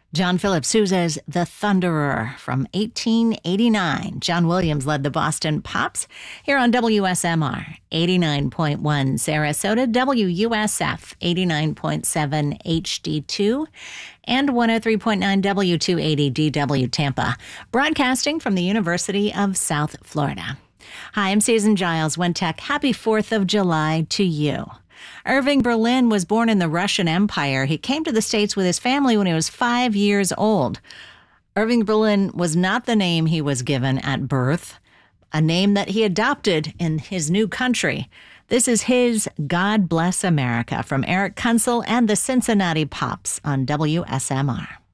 John Philip Sousa's The Thunderer from 1889. John Williams led the Boston Pops here on WSMR 89.1 Sarasota, WUSF 89.7 HD2, and 103.9 W280 DW Tampa, broadcasting from the University of South Florida. Hi, I'm Susan Giles, Wintech. Happy 4th of July to you. Irving Berlin was born in the Russian Empire. He came to the States with his family when he was 5 years old. Irving Berlin was not the name he was given at birth, a name that he adopted in his new country. This is his God Bless America from Eric Kunzel and the Cincinnati Pops on WSMR.